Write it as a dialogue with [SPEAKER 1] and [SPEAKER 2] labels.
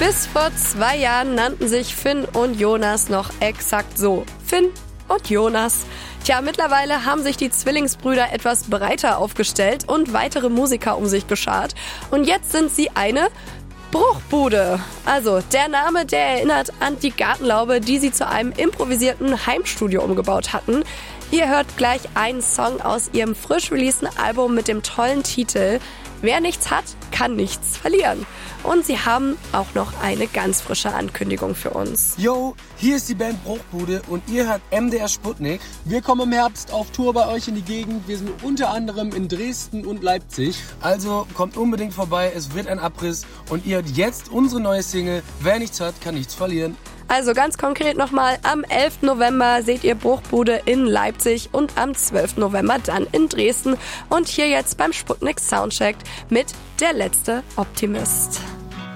[SPEAKER 1] Bis vor 2 Jahren nannten sich Finn und Jonas noch exakt so. Finn und Jonas. Tja, mittlerweile haben sich die Zwillingsbrüder etwas breiter aufgestellt und weitere Musiker um sich geschart. Und jetzt sind sie eine Bruchbude. Also der Name, der erinnert an die Gartenlaube, die sie zu einem improvisierten Heimstudio umgebaut hatten. Ihr hört gleich einen Song aus ihrem frisch releasen Album mit dem tollen Titel Wer nichts hat, kann nichts verlieren. Und sie haben auch noch eine ganz frische Ankündigung für uns.
[SPEAKER 2] Yo, hier ist die Band Bruchbude und ihr hört MDR Sputnik. Wir kommen im Herbst auf Tour bei euch in die Gegend. Wir sind unter anderem in Dresden und Leipzig. Also kommt unbedingt vorbei, es wird ein Abriss. Und ihr hört jetzt unsere neue Single Wer nichts hat, kann nichts verlieren.
[SPEAKER 1] Also ganz konkret nochmal, am 11. November seht ihr Bruchbude in Leipzig und am 12. November dann in Dresden. Und hier jetzt beim Sputnik Soundcheck mit Der letzte Optimist.